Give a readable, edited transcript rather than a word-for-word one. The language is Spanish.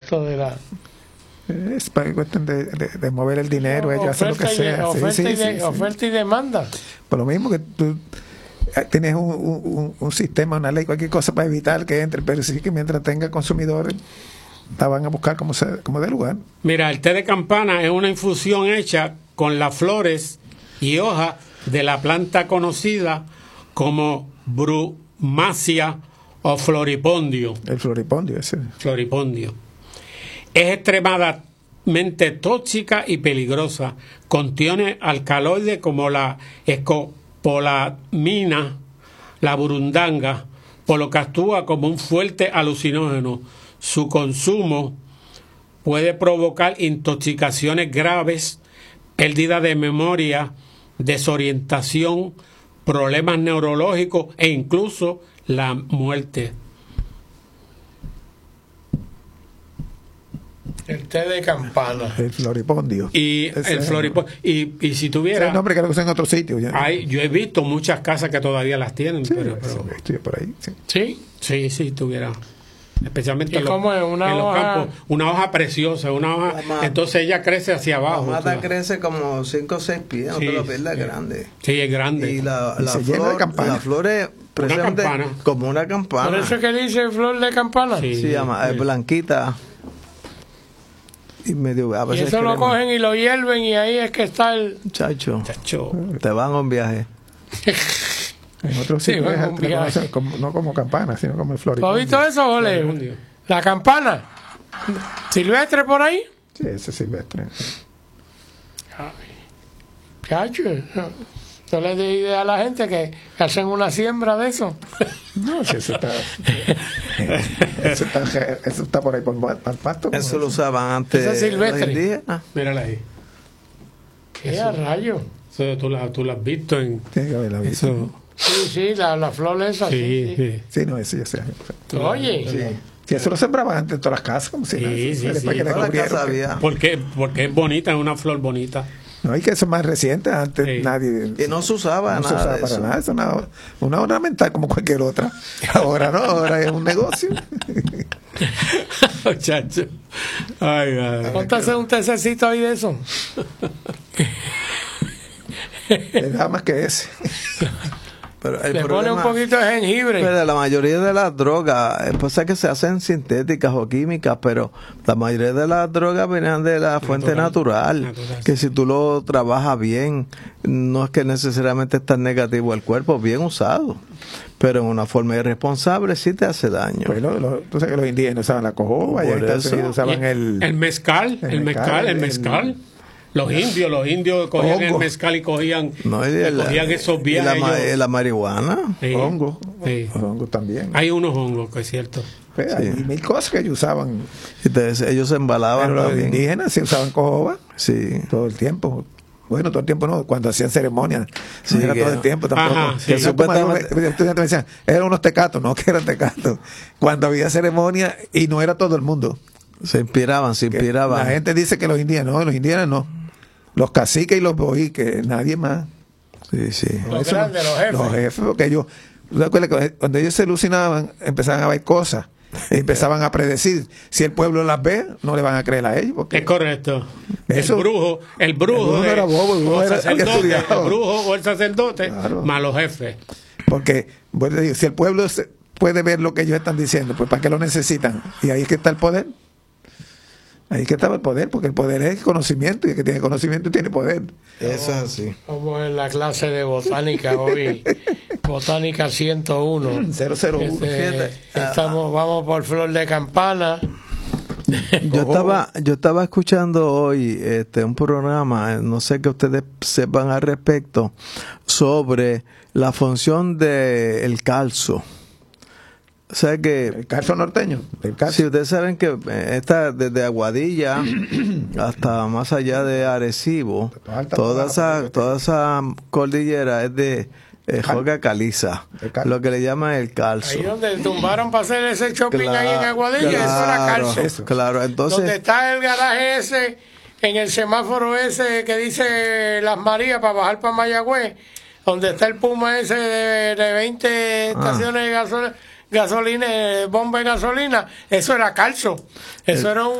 esto de la... Es para cuestión de mover el dinero, ellos hacen lo que sea. Oferta y demanda. Por lo mismo que tú tienes un sistema, una ley, cualquier cosa para evitar que entre, pero sí que mientras tenga consumidores, la van a buscar como de lugar. Mira, el té de campana es una infusión hecha con las flores y hojas de la planta conocida como Brumacia o floripondio. El floripondio, ese. Floripondio. Es extremadamente tóxica y peligrosa. Contiene alcaloides como la escopolamina, la burundanga, por lo que actúa como un fuerte alucinógeno. Su consumo puede provocar intoxicaciones graves, pérdida de memoria, desorientación, problemas neurológicos e incluso la muerte. El té de campana. El floripondio. Y el floripondio. Y si tuviera... Ese nombre creo que es en otro sitio. Ya. Yo he visto muchas casas que todavía las tienen. Sí, pero estoy por ahí. Sí. Sí, tuviera. Especialmente en como es una en los hoja... campos. Una hoja preciosa, una hoja... Entonces ella crece hacia abajo. La mata crece como 5 o 6 pies, no te lo pierdas, grande. Sí, es grande. Y la se llena de campana. La flor es precisamente como una campana. Por eso es que dice flor de campana. Sí, se llama, es blanquita. Y medio a Y veces eso lo cogen y lo hierven y ahí es que está el... Chacho. Te van a un viaje. En otros sitios no como campana, sino como el floripondio. ¿Has visto eso, Ole? La campana. ¿Silvestre por ahí? Sí, ese es silvestre. Chacho, yo le di idea a la gente que hacen una siembra de eso. No, si eso está por ahí por el pasto. Eso lo usaban antes. Ese es silvestre. Los indígenas. Mírala ahí. ¿Qué a rayo? Eso tú la has visto en... Tiene que haberla visto. Eso. Sí, la flor esa. Sí. Sí, no, eso ya sé. Oye. Sí. Si eso lo sembraban antes en todas las casas, como si después que le cubrieron. Porque es bonita, es una flor bonita. No, y que eso es más reciente, antes nadie... Y no se usaba no nada se usaba de para eso. nada, es una ornamental como cualquier otra. Ahora no, ahora es un negocio. Muchacho. Ay, Ponte a hacer un tececito ahí de eso. Nada más que ese. Pero el Le pone problema, un poquito de jengibre. pero la mayoría de las drogas, pues que se hacen sintéticas o químicas, pero la mayoría de las drogas vienen de la fuente natural, que si tú lo trabajas bien, no es que necesariamente es tan negativo al cuerpo, bien usado, pero en una forma irresponsable sí te hace daño. Bueno, tú sabes que los indígenas usaban la cojoba, y en Estados Unidos usaban el mezcal. Los indios cogían hongo. El mezcal y cogían esos viajes. La marihuana. Sí. Hongo. Sí. Hongo también. Hay unos hongos, que es cierto. Pues hay mil cosas que ellos usaban. Entonces, ellos se embalaban. Pero los indígenas sí usaban cojoba. Sí. Todo el tiempo. Bueno, todo el tiempo no, cuando hacían ceremonias. Sí, no era todo el tiempo tampoco. Ajá, que supuestamente me decían, eran unos tecatos, no que eran tecatos. Cuando había ceremonia y no era todo el mundo. Se inspiraban. La gente dice que los indígenas no. Los caciques y los boiques, nadie más. Sí. Los grandes, los jefes. Los jefes, porque ellos, ¿tú acuerdas que cuando ellos se alucinaban, empezaban a ver cosas, empezaban a predecir. Si el pueblo las ve, no le van a creer a ellos. Porque es correcto. Eso, el brujo no era bobo, el brujo era el brujo o el sacerdote, claro. Más los jefes. Porque, bueno, te digo, si el pueblo puede ver lo que ellos están diciendo, pues ¿para qué lo necesitan? Y ahí es que está el poder. Ahí que estaba el poder, porque el poder es conocimiento, y el que tiene conocimiento tiene poder. Eso es así. Como en la clase de botánica hoy, botánica 101. 001. Vamos por flor de campana. Yo estaba escuchando hoy un programa, no sé qué ustedes sepan al respecto, sobre la función del calzo. O sea que el calzo norteño. Si ustedes saben que está desde Aguadilla hasta más allá de Arecibo, toda esa cordillera es de Joga Caliza, lo que le llaman el calzo. Ahí donde tumbaron para hacer ese shopping ahí en Aguadilla, eso era calzo. Claro, entonces donde está el garaje ese, en el semáforo ese que dice Las Marías para bajar para Mayagüez, donde está el Puma ese de 20 estaciones de gasolina, bomba de gasolina, eso era calzo. Eso era